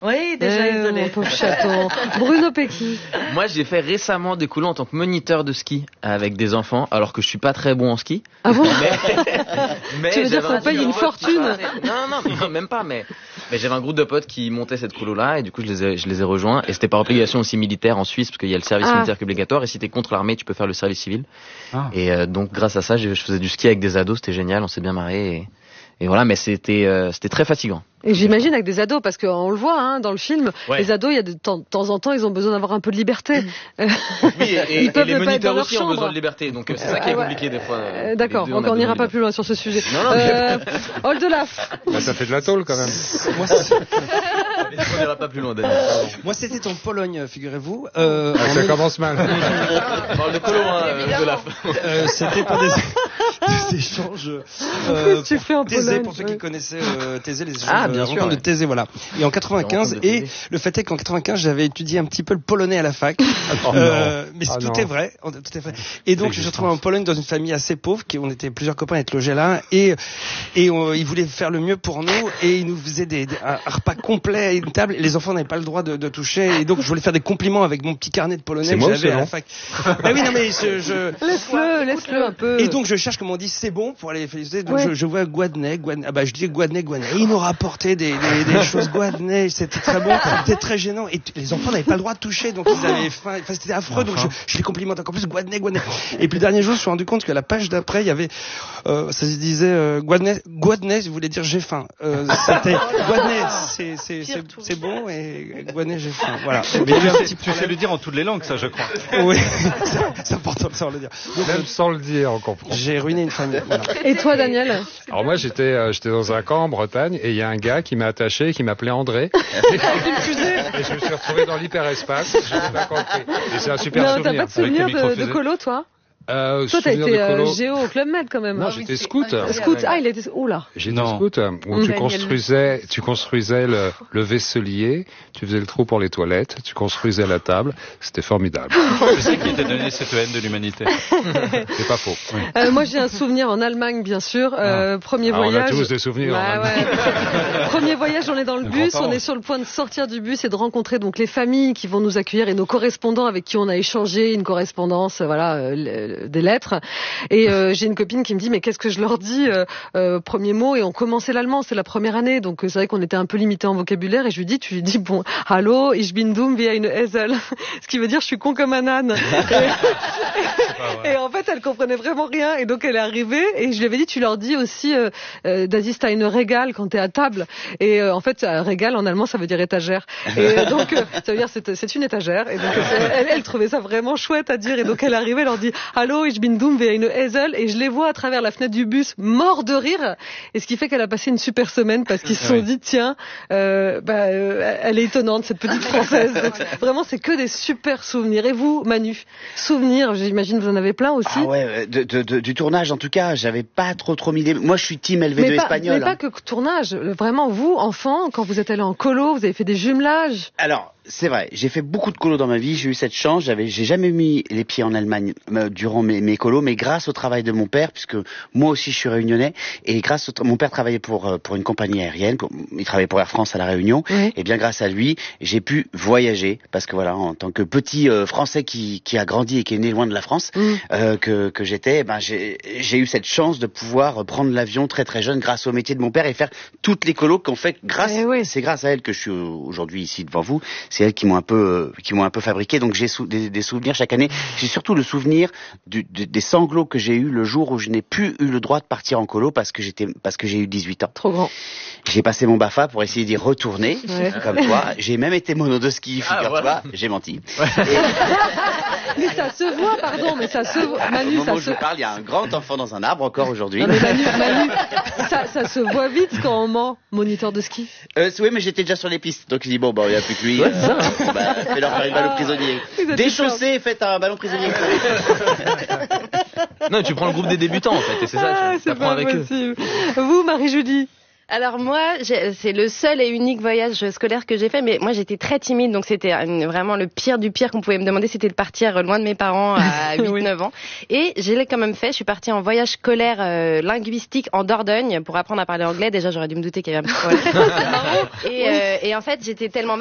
Oui, déjà isolé. Mon pauvre chaton. Bruno Pecky. Moi, j'ai fait récemment des coulots en tant que moniteur de ski avec des enfants, alors que je suis pas très bon en ski. Ah bon? Mais Tu veux dire qu'on paye une fortune? Non, même pas, mais j'avais un groupe de potes qui montaient cette colo-là, et du coup, je les ai rejoints, et c'était par obligation aussi militaire en Suisse, parce qu'il y a le service militaire qui est obligatoire, et si t'es contre l'armée, tu peux faire le service civil. Et donc, grâce à ça, je faisais du ski avec des ados, c'était génial, on s'est bien marré, et voilà, mais c'était très fatigant. Et j'imagine avec des ados, parce qu'on le voit dans le film, Ouais. les ados, il y a de temps en temps, ils ont besoin d'avoir un peu de liberté. Oui, et Ils peuvent les ne pas être dans moniteurs leur aussi ont chambre. besoin de liberté, donc c'est ça qui est compliqué des fois. D'accord, donc on n'ira pas plus loin sur ce sujet. Non, Oldelaf. Ça fait de la tôle quand même. on n'ira pas plus loin, Daniel. Moi, c'était en Pologne, figurez-vous. Ça commence mal. On parle de colo, de c'était pas des échanges. Tu fais en Thésée, Pologne, pour ceux qui connaissaient Thésée, les Ah, échanges bien sûr, de ouais. Thésée, voilà. Et en 95, et le fait est qu'en 95, j'avais étudié un petit peu le polonais à la fac. Mais tout est vrai. Tout est vrai. Et donc, je me suis retrouvé en Pologne dans une famille assez pauvre, on était plusieurs copains à être logés là, et ils voulaient faire le mieux pour nous, et ils nous faisaient un repas complet à une table, et les enfants n'avaient pas le droit de toucher, et donc je voulais faire des compliments avec mon petit carnet de polonais que j'avais à la fac. Ah oui, non, mais Laisse-le un peu. Et donc je cherche comment on dit c'est bon pour aller féliciter. Donc je vois Guadney, je dis Guadney. Et ils nous rapportaient des choses Guadney, c'était très bon, c'était très gênant. Et les enfants n'avaient pas le droit de toucher, donc ils avaient faim. Enfin, c'était affreux, donc je les complimente encore plus, Guadney. Et puis le dernier jour, je me suis rendu compte que la page d'après, il y avait, ça se disait Guadney, voulait dire j'ai faim. C'était Guadney, c'est bon, et Guadney, j'ai faim. Voilà. Mais tu sais le dire en toutes les langues, ça, je crois. Oui, c'est important de savoir le dire. Donc, même sans le dire, on comprend. J'ai ruiné une famille. Voilà. Et toi, Daniel? Alors moi, j'étais dans un camp en Bretagne, et il y a un gars qui m'a attaché, qui m'appelait André. Et je me suis retrouvé dans l'hyperespace. Je n'ai pas compris. Et c'est un super Non, souvenir. t'as pas de souvenir de colo, toi? Toi, t'as été géo au Club Med quand même. Non, j'étais scout. Scout, il était... Oula. J'étais scout, où tu construisais le vaisselier, tu faisais le trou pour les toilettes, tu construisais la table, c'était formidable. Je sais qui t'a donné cette haine de l'humanité. C'est pas faux. Oui. Moi, j'ai un souvenir en Allemagne, bien sûr. Premier voyage. On a tous des souvenirs. Premier voyage, on est dans le bus, on est sur le point de sortir du bus et de rencontrer donc les familles qui vont nous accueillir et nos correspondants avec qui on a échangé une correspondance, des lettres. Et j'ai une copine qui me dit mais qu'est-ce que je leur dis premier mot, et on commençait l'allemand, c'est la première année, donc c'est vrai qu'on était un peu limité en vocabulaire, et je lui dis, tu lui dis bon, hallo, ich bin dumm wie eine Esel, ce qui veut dire je suis con comme un âne. Et en fait elle comprenait vraiment rien, et donc elle est arrivée et je lui avais dit tu leur dis aussi das ist eine Regal quand t'es à table, et en fait Regal en allemand ça veut dire étagère, et donc ça veut dire c'est une étagère, et donc elle trouvait ça vraiment chouette à dire, et donc elle est arrivée, elle leur dit hallo ich bin dumm wie eine Esel, et je les vois à travers la fenêtre du bus morts de rire, et ce qui fait qu'elle a passé une super semaine parce qu'ils se sont dit tiens elle est étonnante cette petite française. Donc, vraiment c'est que des super souvenirs. Et vous Manu, souvenirs, j'imagine vous en avez plein aussi. Ah ouais, du tournage en tout cas, j'avais pas trop mis moi je suis team LV2 espagnol. Mais pas que tournage, vraiment vous enfant, quand vous êtes allé en colo, vous avez fait des jumelages. Alors c'est vrai, j'ai fait beaucoup de colos dans ma vie, j'ai eu cette chance, j'ai jamais mis les pieds en Allemagne durant mes colos, mais grâce au travail de mon père, puisque moi aussi je suis réunionnais, et mon père travaillait pour une compagnie aérienne, il travaillait pour Air France à La Réunion, et bien grâce à lui, j'ai pu voyager, parce que voilà, en tant que petit Français qui a grandi et qui est né loin de la France, que j'étais, j'ai eu cette chance de pouvoir prendre l'avion très très jeune grâce au métier de mon père et faire toutes les colos qu'on fait c'est grâce à elle que je suis aujourd'hui ici devant vous. C'est elles qui m'ont un peu fabriqué, donc j'ai des souvenirs chaque année. J'ai surtout le souvenir des sanglots que j'ai eu le jour où je n'ai plus eu le droit de partir en colo parce que j'ai eu 18 ans. Trop grand. J'ai passé mon BAFA pour essayer d'y retourner, comme toi. J'ai même été mono de ski, figure-toi. J'ai menti. Mais ça se voit, pardon, mais ça se voit. Manu, au moment où je parle, il y a un grand enfant dans un arbre encore aujourd'hui. Non, mais Manu, ça se voit vite quand on ment, moniteur de ski. Oui, mais j'étais déjà sur les pistes, donc je dis bon, il n'y a plus que lui. Fais-leur faire une ballon prisonnier. Déchaussé, faites un ballon prisonnier. Non, tu prends le groupe des débutants en fait, et c'est ça, tu apprends avec eux. Vous, Marie-Julie? Alors moi, c'est le seul et unique voyage scolaire que j'ai fait, mais moi j'étais très timide, donc c'était vraiment le pire du pire qu'on pouvait me demander, c'était de partir loin de mes parents à 8-9 ans. Et je l'ai quand même fait, je suis partie en voyage scolaire linguistique en Dordogne pour apprendre à parler anglais. Déjà j'aurais dû me douter qu'il y avait un petit problème. Et en fait j'étais tellement